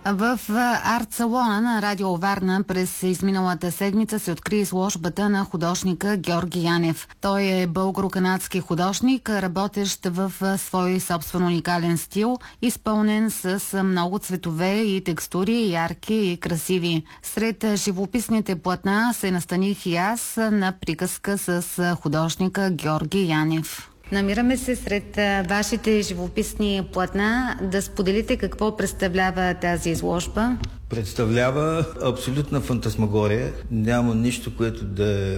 В арт-салона на Радио Варна през изминалата седмица се откри изложбата на художника Георги Янев. Той е българо-канадски художник, работещ в свой собствен уникален стил, изпълнен с много цветове и текстури, ярки и красиви. Сред живописните платна се настаних и аз на приказка с художника Георги Янев. Намираме се сред вашите живописни платна. Да споделите какво представлява тази изложба? Представлява абсолютна фантасмагория. Няма нищо, което да